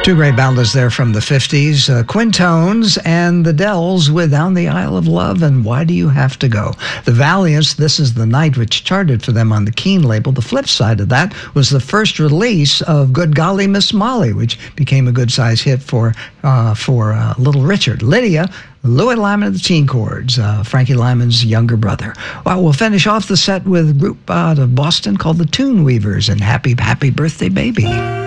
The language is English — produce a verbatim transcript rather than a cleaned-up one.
Two great ballads there from the fifties, uh, Quintones and the Dells with Down the Isle of Love and Why Do You Have to Go? The Valiants, This Is the Night, which charted for them on the Keen label. The flip side of that was the first release of Good Golly Miss Molly, which became a good-sized hit for uh, for uh, Little Richard. Lydia, Louis Lyman of the Teen Chords, uh, Frankie Lyman's younger brother. Well, we'll finish off the set with a group out of Boston called the Tune Weavers and Happy, Happy Birthday Baby.